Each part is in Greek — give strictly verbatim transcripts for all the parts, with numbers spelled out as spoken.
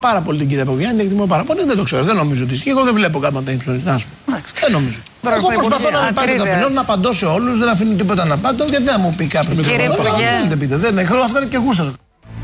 Πάρα πολύ την κυρία Παπαγιάννη, εκτιμώ πάρα πολύ. Δεν το ξέρω, δεν νομίζω ότι ισχύει. Εγώ δεν βλέπω κάμα τα ύψη. Να σου πω. Δεν νομίζω. Τώρα εγώ προσπαθώ να μην πάρει ταπεινό, να απαντώ σε όλους, δεν αφήνω τίποτα να απαντώ. Γιατί να μου πει κάποιο. Κύριε Υπουργέ. Δεν πείτε, δεν έχω. Αυτό είναι και γούστο.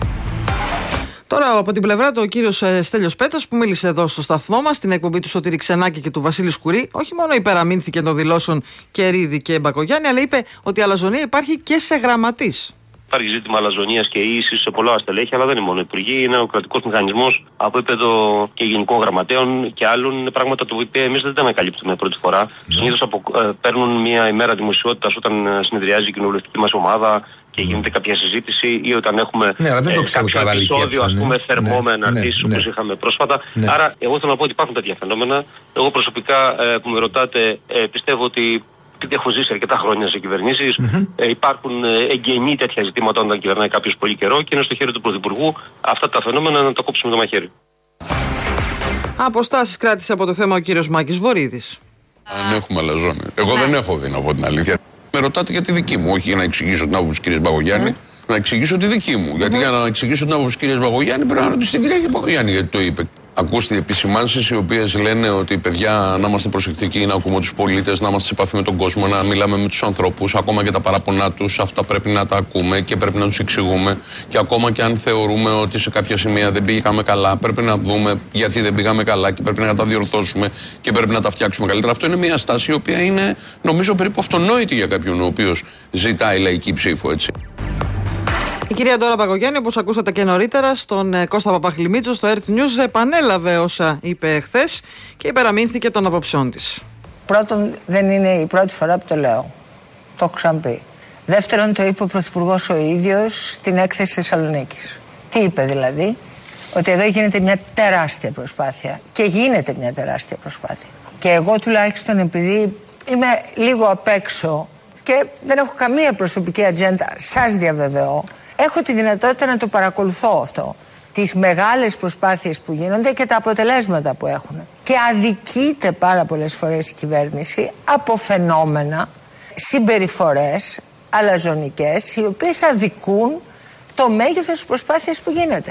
Τώρα από την πλευρά του ο κύριος Στέλιος Πέτρας, που μίλησε εδώ στο σταθμό μας, στην εκπομπή του Σωτήρη Ξενάκη και του Βασίλη Σκουρί, όχι μόνο υπεραμείνθηκε των δηλώσεων Κερίδη και Μπακογιάννη, αλλά είπε ότι η αλαζονία υπάρχει και σε γραμματείς. Υπάρχει ζήτημα αλαζονίας και ίσης σε πολλά στελέχη, αλλά δεν είναι μόνο υπουργοί. Είναι ο κρατικός μηχανισμός από επίπεδο και γενικών γραμματέων και άλλων. Είναι πράγματα τα οποία εμείς δεν τα ανακαλύπτουμε πρώτη φορά. Mm. Συνήθως απο, ε, παίρνουν μια ημέρα δημοσιότητας όταν συνεδριάζει η κοινοβουλευτική μας ομάδα και γίνεται κάποια συζήτηση ή όταν έχουμε ναι, ε, κάποιο επεισόδιο, ας πούμε, θερμό με αναρτήσεις ναι, ναι, όπως ναι. είχαμε πρόσφατα. Ναι. Άρα, εγώ θέλω να πω ότι υπάρχουν τέτοια φαινόμενα. Εγώ προσωπικά ε, που με ρωτάτε, ε, πιστεύω ότι. Έχω ζήσει αρκετά χρόνια σε κυβερνήσεις. Mm-hmm. Ε, υπάρχουν ε, εγγενή τέτοια ζητήματα όταν κυβερνάει κάποιος πολύ καιρό και είναι στο χέρι του Πρωθυπουργού αυτά τα φαινόμενα να τα κόψουμε το μαχαίρι. Αποστάσεις κράτησε από το θέμα ο κύριος Μάκης Βορίδης. Αν έχουμε αλαζόνια. Εγώ δεν έχω δει, να πω την αλήθεια. Με ρωτάτε για τη δική μου, όχι για να εξηγήσω την άποψη της κυρίας Μπακογιάννη. Mm. Να εξηγήσω τη δική μου. Mm. Γιατί για να εξηγήσω την άποψη της κυρίας Μπακογιάννη πρέπει να ρωτήσω την κυρία Μπακογιάννη γιατί το είπε. Ακούστε επισημάνσεις οι οποίες λένε ότι παιδιά να είμαστε προσεκτικοί, να ακούμε τους πολίτες, να είμαστε σε επαφή με τον κόσμο, να μιλάμε με τους ανθρώπους, ακόμα και τα παραπονά τους, αυτά πρέπει να τα ακούμε και πρέπει να τους εξηγούμε. Και ακόμα και αν θεωρούμε ότι σε κάποια σημεία δεν πήγαμε καλά, πρέπει να δούμε γιατί δεν πήγαμε καλά και πρέπει να τα διορθώσουμε και πρέπει να τα φτιάξουμε καλύτερα. Αυτό είναι μια στάση η οποία είναι νομίζω περίπου αυτονόητη για κάποιον ο οποίος ζητάει λαϊκή ψήφο, έτσι. Η κυρία Ντόρα Μπακογιάννη, όπως ακούσατε και νωρίτερα, στον ε, Κώστα Παπαχλημίτσο στο Earth News, επανέλαβε όσα είπε χθες και υπεραμείνθηκε των απόψεών της. Πρώτον, δεν είναι η πρώτη φορά που το λέω. Το έχω ξαναπεί. Δεύτερον, το είπε ο Πρωθυπουργός ο ίδιος στην έκθεση Θεσσαλονίκης. Τι είπε δηλαδή? Ότι εδώ γίνεται μια τεράστια προσπάθεια. Και γίνεται μια τεράστια προσπάθεια. Και εγώ τουλάχιστον, επειδή είμαι λίγο απ' έξω και δεν έχω καμία προσωπική ατζέντα, σας διαβεβαιώ, έχω τη δυνατότητα να το παρακολουθώ αυτό. Τις μεγάλες προσπάθειες που γίνονται και τα αποτελέσματα που έχουν. Και αδικείται πάρα πολλές φορές η κυβέρνηση από φαινόμενα, συμπεριφορές αλαζονικές, οι οποίες αδικούν το μέγεθος της προσπάθειας που γίνεται.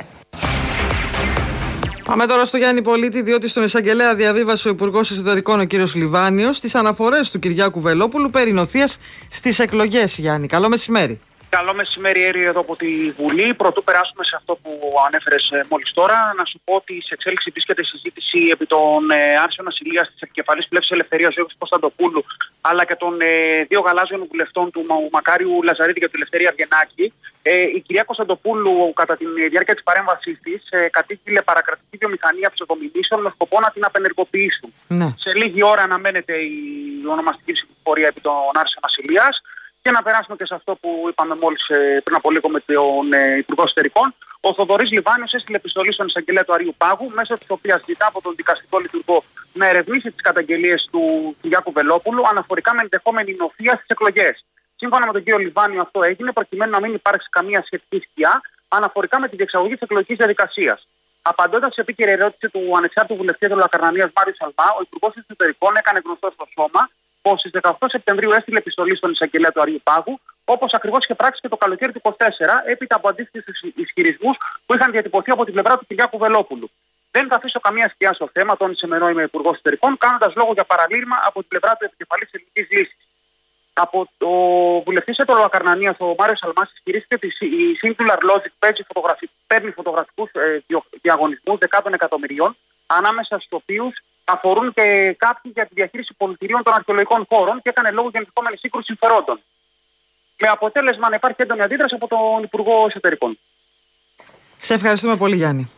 Πάμε τώρα στο Γιάννη Πολίτη, διότι στον εισαγγελέα διαβίβασε ο Υπουργός Εσωτερικών, ο κύριος Λιβάνιος, τις αναφορές του Κυριάκου Βελόπουλου περί νοθείας στις εκλογές. Γιάννη, καλό μεσημέρι. Καλό μεσημέρι, Έρη, εδώ από τη Βουλή. Πρωτού περάσουμε σε αυτό που ανέφερες μόλις τώρα, να σου πω ότι σε εξέλιξη βρίσκεται συζήτηση επί των ε, άρσεων ασυλίας της επικεφαλής πλεύσης ελευθερίας Γιώργου Κωνσταντοπούλου, αλλά και των ε, δύο γαλάζιων βουλευτών του Μακάριου Λαζαρίτη και του Ελευθερία Αυγενάκη. Ε, η κυρία Κωνσταντοπούλου, κατά τη διάρκεια της παρέμβασής της, ε, κατήγγειλε παρακρατική βιομηχανία ψευδομηνύσεων με σκοπό να την απενεργοποιήσουν. Ναι. Σε λίγη ώρα αναμένεται η ονομαστική ψηφοφορία επί των άρσεων ασυλίας. Και να περάσουμε και σε αυτό που είπαμε μόλις πριν από λίγο με τον ε, Υπουργό Εσωτερικών. Ο Θοδωρής Λιβάνιος έστειλε επιστολή στον εισαγγελέα του Αρείου Πάγου, μέσω της οποίας ζητά από τον δικαστικό λειτουργό να ερευνήσει τις καταγγελίες του Κυριάκου Βελόπουλου αναφορικά με ενδεχόμενη νοθεία στις εκλογές. Σύμφωνα με τον κύριο Λιβάνιο, αυτό έγινε προκειμένου να μην υπάρξει καμία σχετική σκιά αναφορικά με τη διεξαγωγή της εκλογικής διαδικασίας. Απαντώντας σε επίκαιρη ερώτηση του ανεξάρτητου βουλευτή του Ακαρνανίας Μάριου Σαλμά, ο Υπουργός Εσωτερικών έκανε γνωστό στο σώμα πως στις δεκαοκτώ Σεπτεμβρίου έστειλε επιστολή στον εισαγγελέα του Αρείου Πάγου, όπως ακριβώς είχε πράξει και το καλοκαίρι του είκοσι τέσσερα, έπειτα από αντίστοιχους ισχυρισμούς που είχαν διατυπωθεί από την πλευρά του Κυριάκου Βελόπουλου. Δεν θα αφήσω καμία σκιά στο θέμα, τόνισε με νόημα Υπουργός Εσωτερικών, κάνοντας λόγο για παραλήρημα από την πλευρά του επικεφαλής ελληνικής λύσης. Από το βουλευτή του Ακαρνανίας, ο Μάριος Σαλμάς, ισχυρίστηκε ότι η Singular Logic παίρνει φωτογραφικούς ε, διαγωνισμούς δεκάδων εκατομμυρίων, ανάμεσα στους οποίους αφορούν και κάποιοι για τη διαχείριση πολιτηρίων των αρχαιολογικών χώρων και έκανε λόγο για ενδεχόμενη σύγκρουση συμφερόντων. Με αποτέλεσμα να υπάρχει έντονη αντίδραση από τον Υπουργό Εσωτερικών. Σε ευχαριστούμε πολύ, Γιάννη.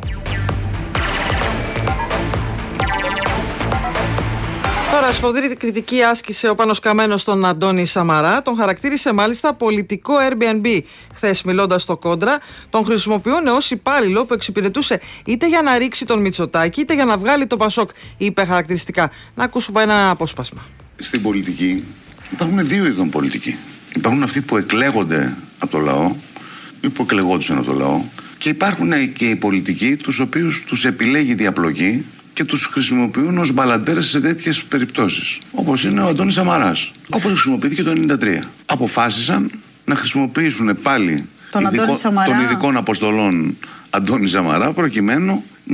Τώρα, σφοδρή κριτική άσκησε ο Πάνος Καμένος στον Αντώνη Σαμαρά. Τον χαρακτήρισε μάλιστα πολιτικό Airbnb. Χθες, μιλώντας στο Κόντρα, τον χρησιμοποιούν ως υπάλληλο που εξυπηρετούσε είτε για να ρίξει τον Μητσοτάκη είτε για να βγάλει το Πασόκ, είπε χαρακτηριστικά. Να ακούσουμε ένα απόσπασμα. Στην πολιτική υπάρχουν δύο είδων πολιτικοί. Υπάρχουν αυτοί που εκλέγονται από το λαό ή που εκλεγόντουσαν από το λαό, και υπάρχουν και οι πολιτικοί τους οποίους τους επιλέγει η διαπλοκή και τους χρησιμοποιούν ως μπαλαντέρες σε τέτοιες περιπτώσεις. Όπως είναι ο Αντώνης Σαμαράς. Όπως χρησιμοποιήθηκε το χίλια εννιακόσια ενενήντα τρία. Αποφάσισαν να χρησιμοποιήσουν πάλι τον, ειδικό, των ειδικών αποστολών Αντώνη Σαμαρά προκειμένου